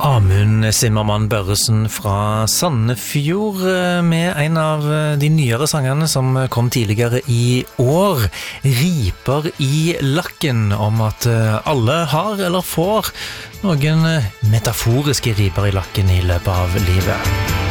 Amund Zimmermann Børresen fra Sandefjord med en av de nyere sangene som kom tidligere i år, Riper i lakken, om at alle har eller får noen metaforiske riper i lakken i løpet av livet.